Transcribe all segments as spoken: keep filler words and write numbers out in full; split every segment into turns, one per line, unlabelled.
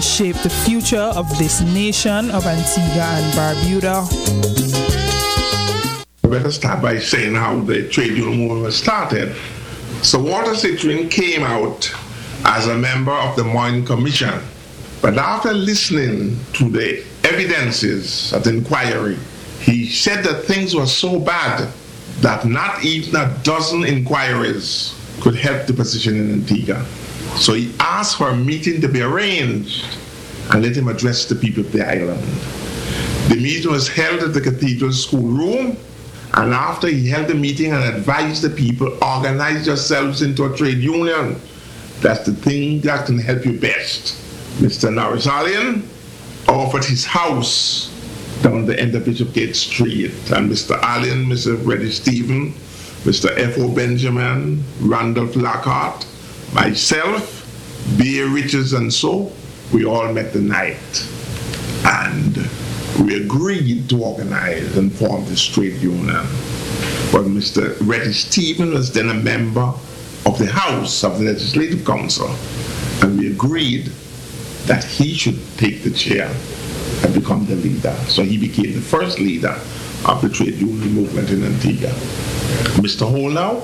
shape the future of this nation of Antigua and Barbuda.
Better start by saying how the trade union movement was started. So Walter Citrine came out as a member of the Moyne Commission, but after listening to the evidences of the inquiry, he said that things were so bad that not even a dozen inquiries could help the position in Antigua. So he asked for a meeting to be arranged and let him address the people of the island. The meeting was held at the Cathedral Schoolroom, and after he held the meeting and advised the people, organize yourselves into a trade union. That's the thing that can help you best. Mister Norris Allen offered his house down the end of Bishop Gate Street, and Mister Allen, Mister Reddy Stephen, Mister F O Benjamin, Randolph Lockhart, myself, B A Richards, and so, we all met the night. And we agreed to organize and form this trade union. But Mister Reddy Stephen was then a member of the House of the Legislative Council, and we agreed that he should take the chair and become the leader. So he became the first leader of the trade union movement in Antigua. Mister Hole now,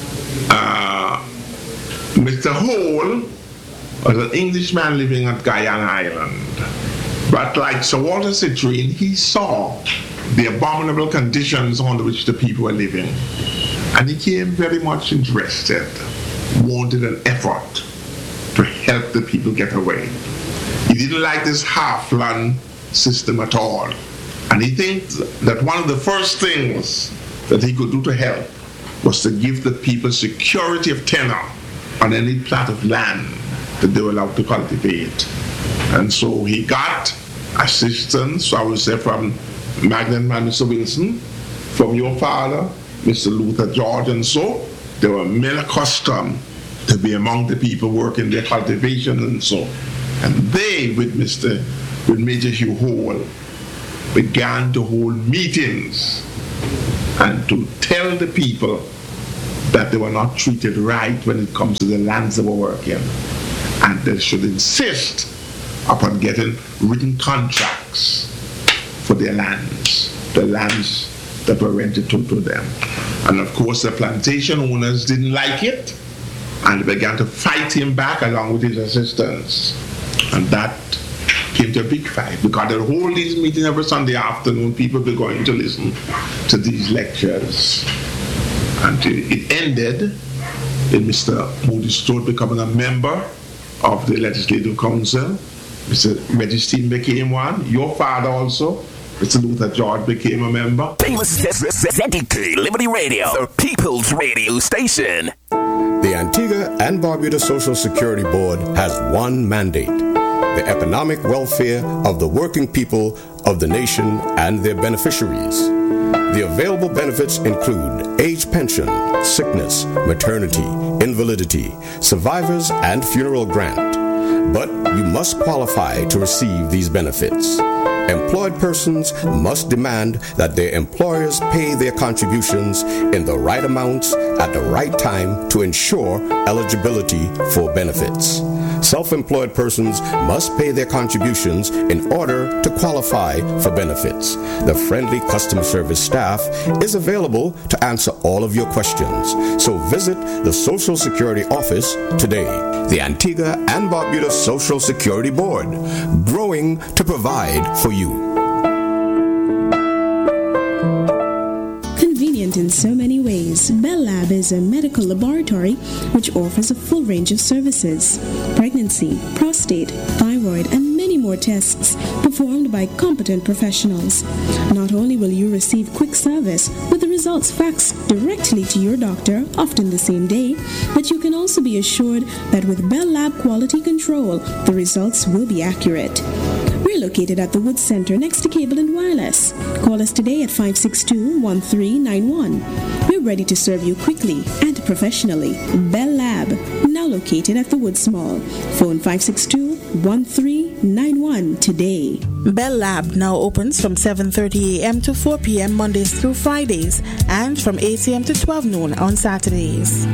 uh, Mister Hole was an Englishman living at Guyana Island. But like Sir Walter Citrine, he saw the abominable conditions under which the people were living. And he came very much interested, wanted an effort to help the people get away. He didn't like this half-land system at all. And he thinks that one of the first things that he could do to help was to give the people security of tenure on any plot of land that they were allowed to cultivate. And so he got assistance, I would say, from Magnet Man, Mister Wilson, from your father, Mister Luther George, and so. They were men accustomed to be among the people working their cultivation and so. And they, with Mister with Major Hugh Hole, began to hold meetings and to tell the people that they were not treated right when it comes to the lands they were working. And they should insist upon getting written contracts for their lands, the lands that were rented to, to them. And of course the plantation owners didn't like it, and they began to fight him back along with his assistants. And that came to a big fight, because they hold these meetings every Sunday afternoon. People were going to listen to these lectures. And it ended in Mister Moody Stewart becoming a member of the Legislative Council. Mister Reggie Steen became one. Your father also, Mister Luther George, became a member.
Famous Z K Liberty Radio, the People's Radio Station.
The Antigua and Barbuda Social Security Board has one mandate: the economic welfare of the working people of the nation and their beneficiaries. The available benefits include age pension, sickness, maternity, invalidity, survivors, and funeral grant. But you must qualify to receive these benefits. Employed persons must demand that their employers pay their contributions in the right amounts at the right time to ensure eligibility for benefits. Self-employed persons must pay their contributions in order to qualify for benefits. The friendly customer service staff is available to answer all of your questions. So visit the Social Security Office today. The Antigua and Barbuda Social Security Board, growing to provide for you.
Convenient in so many ways, Bell Lab is a medical laboratory which offers a full range of services: pregnancy, prostate, thyroid, and many more tests performed by competent professionals. Not only will you receive quick service with the results faxed directly to your doctor, often the same day, but you can also be assured that with Bell Lab quality control, the results will be accurate. We're located at the Woods Center next to Cable and Wireless. Call us today at five six two, one three nine one. We're ready to serve you quickly and professionally. Bell Lab, now located at the Woods Mall. Phone five six two, one three nine one today.
Bell Lab now opens from seven thirty a.m. to four p.m. Mondays through Fridays, and from eight a.m. to twelve noon on Saturdays.